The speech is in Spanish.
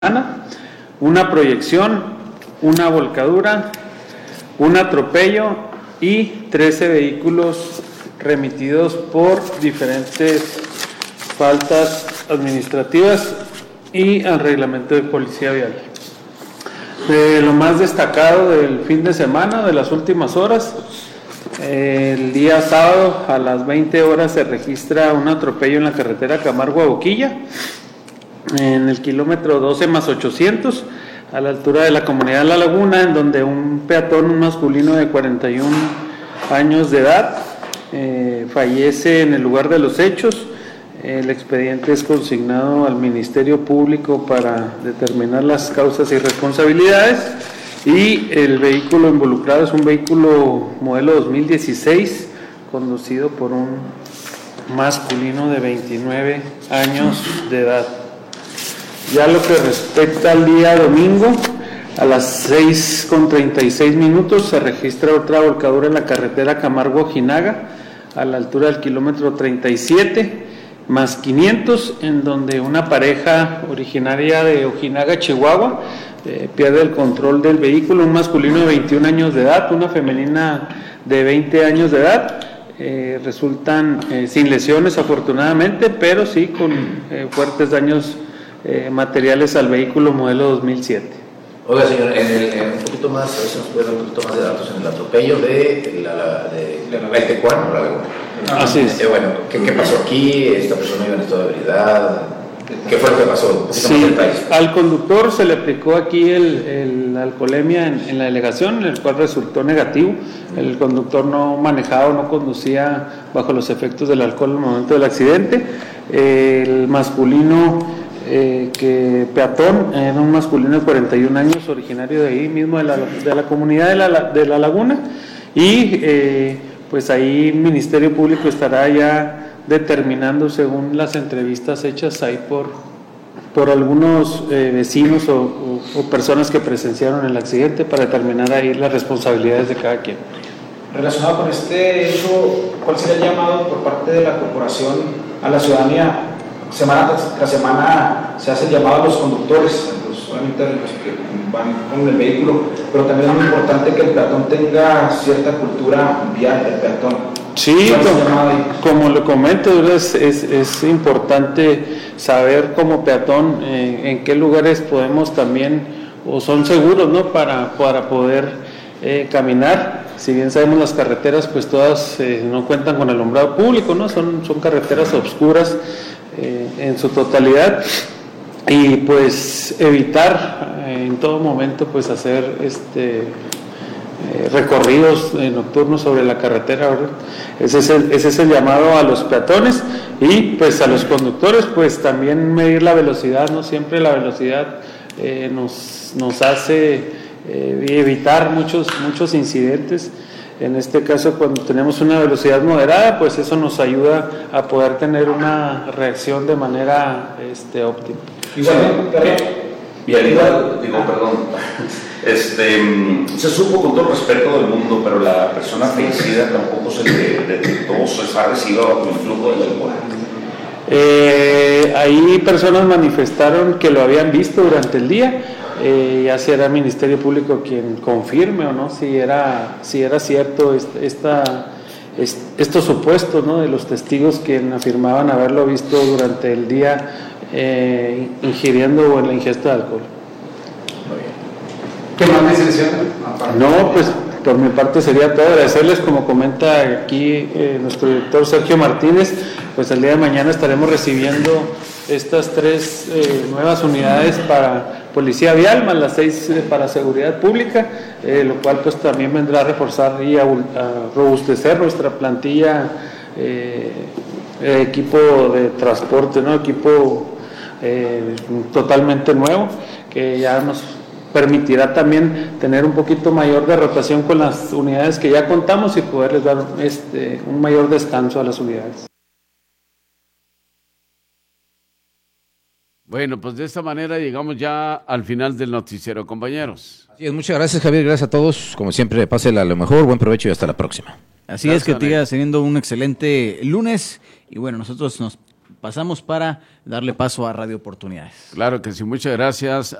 una proyección, una volcadura, un atropello y 13 vehículos remitidos por diferentes faltas administrativas y al reglamento de policía vial. Lo más destacado del fin de semana, de las últimas horas, el día sábado a las 20 horas se registra un atropello en la carretera Camargo a Boquilla, en el kilómetro 12 más 800, a la altura de la comunidad de La Laguna, en donde un peatón, un masculino de 41 años de edad, fallece en el lugar de los hechos. El expediente es consignado al Ministerio Público para determinar las causas y responsabilidades, y el vehículo involucrado es un vehículo modelo 2016 conducido por un masculino de 29 años de edad. Ya lo que respecta al día domingo, a las 6:36 se registra otra volcadura en la carretera Camargo-Ojinaga, a la altura del kilómetro 37 más 500, en donde una pareja originaria de Ojinaga, Chihuahua, pierde el control del vehículo, un masculino de 21 años de edad, una femenina de 20 años de edad. Resultan sin lesiones afortunadamente, pero sí con fuertes daños materiales al vehículo modelo 2007. Oiga, señor, un poquito más, a ver si nos puede dar un poquito más de datos en el atropello de la Tecuán o la Laguna. Así es. Bueno, ¿qué pasó aquí? ¿Esta persona iba en estado de ebriedad? ¿Qué fue lo que pasó? Sí, al conductor se le aplicó aquí la alcoholemia en la delegación, el cual resultó negativo. El conductor no manejaba o no conducía bajo los efectos del alcohol en el momento del accidente. El masculino peatón era un masculino de 41 años, originario de ahí mismo, de la comunidad de la Laguna, y pues ahí el Ministerio Público estará ya determinando, según las entrevistas hechas ahí por algunos vecinos o personas que presenciaron el accidente, para determinar ahí las responsabilidades de cada quien. Relacionado con este hecho, ¿cuál sería el llamado por parte de la corporación a la ciudadanía? Semana tras semana se hace el llamado a los conductores, solamente a los que van con el vehículo, pero también es muy importante que el peatón tenga cierta cultura vial, el peatón. Sí, como lo comento, es importante saber como peatón en qué lugares podemos también, o son seguros, ¿no?, para poder caminar. Si bien sabemos, las carreteras pues todas no cuentan con alumbrado público, ¿no? Son carreteras oscuras en su totalidad, y pues evitar en todo momento pues hacer recorridos nocturnos sobre la carretera, ¿verdad? Ese es el llamado a los peatones, y pues a los conductores pues también medir la velocidad, ¿no? Siempre la velocidad nos hace evitar muchos incidentes. En este caso, cuando tenemos una velocidad moderada, pues eso nos ayuda a poder tener una reacción de manera óptima. Vialidad, perdón. Se supo con todo el respeto del mundo, pero la persona fallecida tampoco se le detectó, se ha recibido el flujo del alcohol. Ahí personas manifestaron que lo habían visto durante el día. Ya será el Ministerio Público quien confirme o no si era cierto estos supuestos, ¿no?, de los testigos que afirmaban haberlo visto durante el día ingiriendo o en la ingesta de alcohol. ¿Qué más licenciado? No, pues por mi parte sería todo. Agradecerles, como comenta aquí nuestro director Sergio Martínez, pues el día de mañana estaremos recibiendo estas 3 nuevas unidades para Policía Vial, más las 6 para Seguridad Pública, lo cual pues también vendrá a reforzar y a robustecer nuestra plantilla, equipo de transporte, ¿no?, equipo totalmente nuevo, que ya nos permitirá también tener un poquito mayor de rotación con las unidades que ya contamos y poderles dar un mayor descanso a las unidades. Bueno, pues de esta manera llegamos ya al final del noticiero, compañeros. Así es, muchas gracias, Javier, gracias a todos. Como siempre, pásela lo mejor, buen provecho y hasta la próxima. Así es, que sigas teniendo un excelente lunes, y bueno, nosotros nos pasamos para darle paso a Radio Oportunidades. Claro que sí, muchas gracias